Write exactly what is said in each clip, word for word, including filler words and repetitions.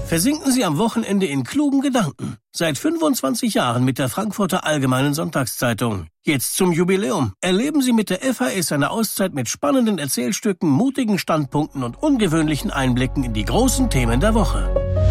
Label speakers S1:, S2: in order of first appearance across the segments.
S1: Versinken Sie am Wochenende in klugen Gedanken. Seit fünfundzwanzig Jahren mit der Frankfurter Allgemeinen Sonntagszeitung. Jetzt zum Jubiläum. Erleben Sie mit der F A S eine Auszeit mit spannenden Erzählstücken, mutigen Standpunkten und ungewöhnlichen Einblicken in die großen Themen der Woche.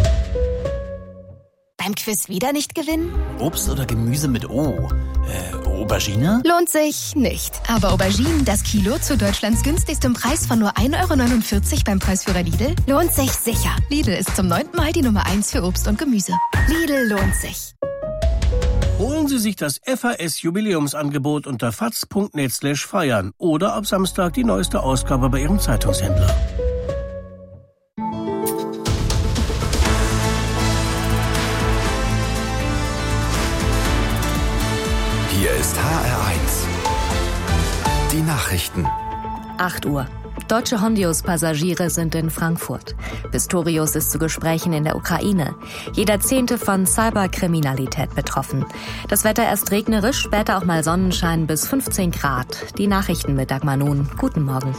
S2: Beim Quiz wieder nicht gewinnen?
S3: Obst oder Gemüse mit O? Äh, Aubergine?
S2: Lohnt sich nicht. Aber Auberginen, das Kilo zu Deutschlands günstigstem Preis von nur ein Euro neunundvierzig beim Preisführer Lidl, lohnt sich sicher. Lidl ist zum neunten Mal die Nummer eins für Obst und Gemüse. Lidl lohnt sich.
S1: Holen Sie sich das F A S-Jubiläumsangebot unter faz punkt net slash feiern oder ab Samstag die neueste Ausgabe bei Ihrem Zeitungshändler.
S4: Hier ist H R eins. Die Nachrichten.
S5: acht Uhr. Deutsche Hondius-Passagiere sind in Frankfurt. Pistorius ist zu Gesprächen in der Ukraine. Jeder Zehnte von Cyberkriminalität betroffen. Das Wetter erst regnerisch, später auch mal Sonnenschein bis fünfzehn Grad. Die Nachrichten mit Dagmar Nun. Guten Morgen.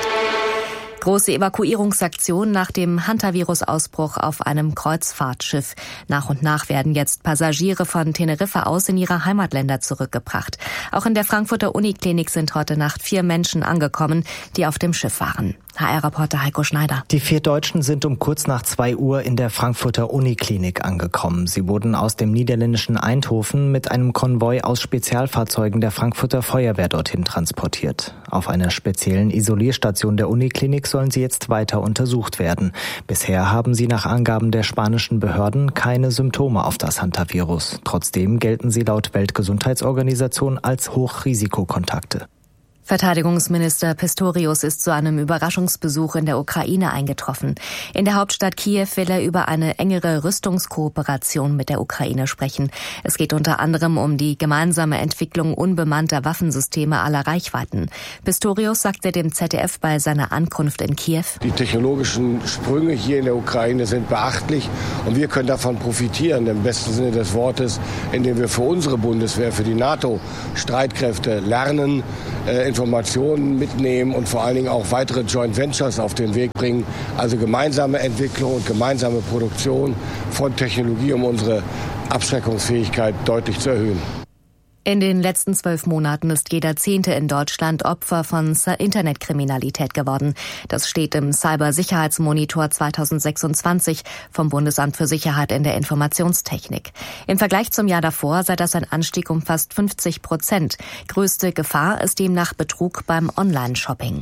S5: Große Evakuierungsaktion nach dem Hantavirus-Ausbruch auf einem Kreuzfahrtschiff. Nach und nach werden jetzt Passagiere von Teneriffa aus in ihre Heimatländer zurückgebracht. Auch in der Frankfurter Uniklinik sind heute Nacht vier Menschen angekommen, die auf dem Schiff waren. H R-Reporter Heiko Schneider.
S6: Die vier Deutschen sind um kurz nach zwei Uhr in der Frankfurter Uniklinik angekommen. Sie wurden aus dem niederländischen Eindhoven mit einem Konvoi aus Spezialfahrzeugen der Frankfurter Feuerwehr dorthin transportiert. Auf einer speziellen Isolierstation der Uniklinik sollen sie jetzt weiter untersucht werden. Bisher haben sie nach Angaben der spanischen Behörden keine Symptome auf das Hantavirus. Trotzdem gelten sie laut Weltgesundheitsorganisation als Hochrisikokontakte.
S5: Verteidigungsminister Pistorius ist zu einem Überraschungsbesuch in der Ukraine eingetroffen. In der Hauptstadt Kiew will er über eine engere Rüstungskooperation mit der Ukraine sprechen. Es geht unter anderem um die gemeinsame Entwicklung unbemannter Waffensysteme aller Reichweiten. Pistorius sagte dem Z D F bei seiner Ankunft in Kiew:
S7: Die technologischen Sprünge hier in der Ukraine sind beachtlich und wir können davon profitieren, im besten Sinne des Wortes, indem wir für unsere Bundeswehr, für die NATO-Streitkräfte lernen, äh, Informationen mitnehmen und vor allen Dingen auch weitere Joint Ventures auf den Weg bringen. Also gemeinsame Entwicklung und gemeinsame Produktion von Technologie, um unsere Abschreckungsfähigkeit deutlich zu erhöhen.
S5: In den letzten zwölf Monaten ist jeder Zehnte in Deutschland Opfer von Internetkriminalität geworden. Das steht im Cybersicherheitsmonitor zweitausendsechsundzwanzig vom Bundesamt für Sicherheit in der Informationstechnik. Im Vergleich zum Jahr davor sei das ein Anstieg um fast fünfzig Prozent. Größte Gefahr ist demnach Betrug beim Online-Shopping.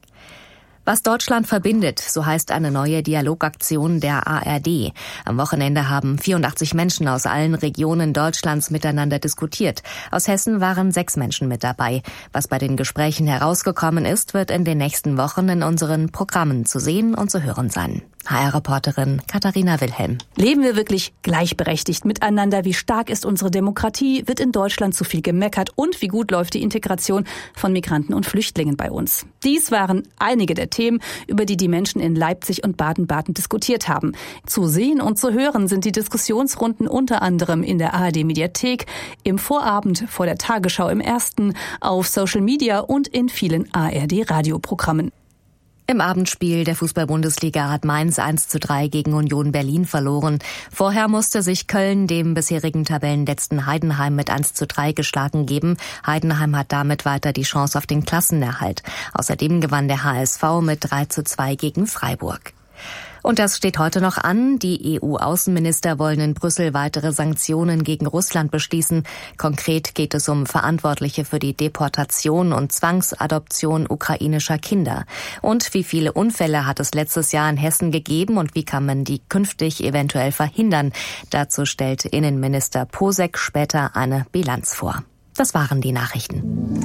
S5: Was Deutschland verbindet, so heißt eine neue Dialogaktion der A R D. Am Wochenende haben vierundachtzig Menschen aus allen Regionen Deutschlands miteinander diskutiert. Aus Hessen waren sechs Menschen mit dabei. Was bei den Gesprächen herausgekommen ist, wird in den nächsten Wochen in unseren Programmen zu sehen und zu hören sein. H R-Reporterin Katharina Wilhelm.
S8: Leben wir wirklich gleichberechtigt miteinander? Wie stark ist unsere Demokratie? Wird in Deutschland zu viel gemeckert? Und wie gut läuft die Integration von Migranten und Flüchtlingen bei uns? Dies waren einige der Themen, über die die Menschen in Leipzig und Baden-Baden diskutiert haben. Zu sehen und zu hören sind die Diskussionsrunden unter anderem in der A R D-Mediathek, im Vorabend vor der Tagesschau im Ersten, auf Social Media und in vielen A R D-Radioprogrammen.
S5: Im Abendspiel der Fußball-Bundesliga hat Mainz eins zu drei gegen Union Berlin verloren. Vorher musste sich Köln dem bisherigen Tabellenletzten Heidenheim mit eins zu drei geschlagen geben. Heidenheim hat damit weiter die Chance auf den Klassenerhalt. Außerdem gewann der H S V mit drei zu zwei gegen Freiburg. Und das steht heute noch an. Die E U-Außenminister wollen in Brüssel weitere Sanktionen gegen Russland beschließen. Konkret geht es um Verantwortliche für die Deportation und Zwangsadoption ukrainischer Kinder. Und wie viele Unfälle hat es letztes Jahr in Hessen gegeben und wie kann man die künftig eventuell verhindern? Dazu stellt Innenminister Posek später eine Bilanz vor. Das waren die Nachrichten.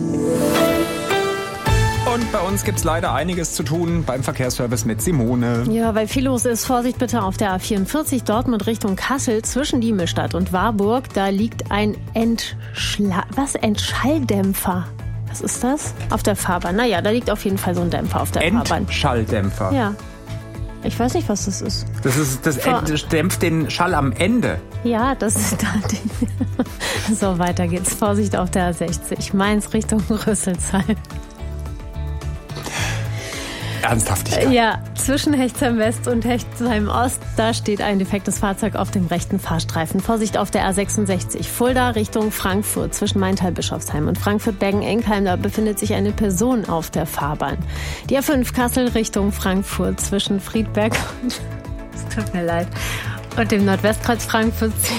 S9: Und bei uns gibt's leider einiges zu tun beim Verkehrsservice mit Simone.
S10: Ja, weil viel los ist. Vorsicht bitte auf der A vierundvierzig Dortmund Richtung Kassel zwischen Diemestadt und Warburg. Da liegt ein Entschla- was? Entschalldämpfer. Was ist das? Auf der Fahrbahn. Naja, da liegt auf jeden Fall so ein Dämpfer auf der Fahrbahn.
S9: Entschalldämpfer.
S10: Ja. Ich weiß nicht, was das ist.
S9: Das ist das Vor- dämpft den Schall am Ende.
S10: Ja, das ist da. Die so, weiter geht's. Vorsicht auf der A sechzig. Mainz Richtung Rüsselsheim.
S9: Ernsthaftigkeit.
S10: Ja, zwischen Hechtsheim West und Hechtsheim Ost, da steht ein defektes Fahrzeug auf dem rechten Fahrstreifen. Vorsicht auf der A sechsundsechzig, Fulda Richtung Frankfurt, zwischen Maintal-Bischofsheim und Frankfurt-Bergen-Enkheim, da befindet sich eine Person auf der Fahrbahn. Die A fünf Kassel Richtung Frankfurt, zwischen Friedberg und, es tut mir leid, und dem Nordwestkreuz Frankfurt zehn.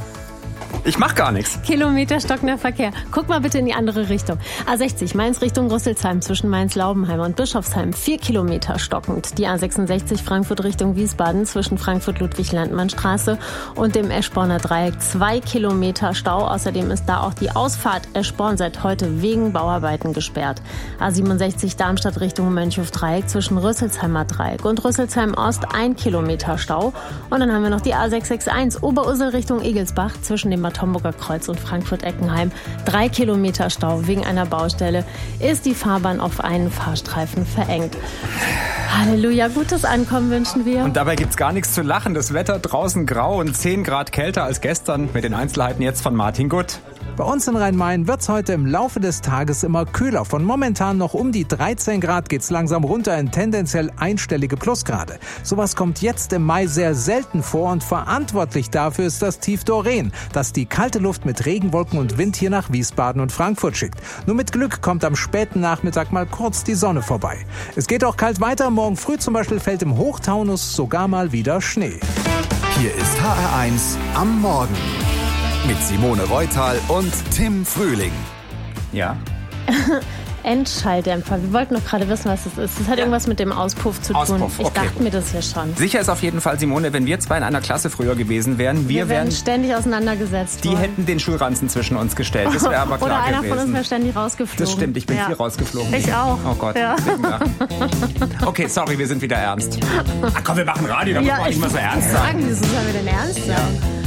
S9: Ich mach gar nichts.
S10: Kilometer stockender Verkehr. Guck mal bitte in die andere Richtung. A sechzig, Mainz Richtung Rüsselsheim, zwischen Mainz-Laubenheim und Bischofsheim, vier Kilometer stockend. Die A sechsundsechzig, Frankfurt Richtung Wiesbaden, zwischen Frankfurt-Ludwig-Landmann-Straße und dem Eschborner Dreieck, zwei Kilometer Stau. Außerdem ist da auch die Ausfahrt Eschborn seit heute wegen Bauarbeiten gesperrt. A siebenundsechzig, Darmstadt Richtung Mönchhof-Dreieck, zwischen Rüsselsheimer Dreieck und Rüsselsheim-Ost, ein Kilometer Stau. Und dann haben wir noch die A sechshundertsechsundsechzig, Oberursel Richtung Egelsbach, zwischen dem Bad Homburger Kreuz und Frankfurt-Eckenheim. Drei Kilometer Stau wegen einer Baustelle. Ist die Fahrbahn auf einen Fahrstreifen verengt. Halleluja, gutes Ankommen wünschen wir.
S9: Und dabei gibt's gar nichts zu lachen. Das Wetter draußen grau und zehn Grad kälter als gestern. Mit den Einzelheiten jetzt von Martin Gutt.
S11: Bei uns in Rhein-Main wird's heute im Laufe des Tages immer kühler. Von momentan noch um die dreizehn Grad geht's langsam runter in tendenziell einstellige Plusgrade. Sowas kommt jetzt im Mai sehr selten vor und verantwortlich dafür ist das Tief Doreen, das die kalte Luft mit Regenwolken und Wind hier nach Wiesbaden und Frankfurt schickt. Nur mit Glück kommt am späten Nachmittag mal kurz die Sonne vorbei. Es geht auch kalt weiter. Morgen früh zum Beispiel fällt im Hochtaunus sogar mal wieder Schnee.
S4: Hier ist H R eins am Morgen. Mit Simone Reutal und Tim Frühling.
S9: Ja.
S10: Endschalldämpfer. Wir wollten doch gerade wissen, was das ist. Das hat ja irgendwas mit dem Auspuff zu tun.
S9: Auspuff,
S10: ich
S9: okay.
S10: dachte mir das ja schon.
S9: Sicher ist auf jeden Fall, Simone, wenn wir zwei in einer Klasse früher gewesen wären, wir,
S10: wir
S9: wären
S10: ständig auseinandergesetzt
S9: Die
S10: worden.
S9: hätten den Schulranzen zwischen uns gestellt. Das wäre aber klar
S10: Oder einer
S9: gewesen.
S10: von uns wäre ständig rausgeflogen.
S9: Das stimmt, ich bin
S10: ja.
S9: hier rausgeflogen.
S10: Ich auch.
S9: Oh Gott.
S10: Ja.
S9: Okay, sorry, wir sind wieder ernst. Ach komm, wir machen Radio, da
S10: ja,
S9: muss man nicht mal so ernst sein.
S10: Sagen, wieso sollen wir denn ernst sein?
S9: Ja.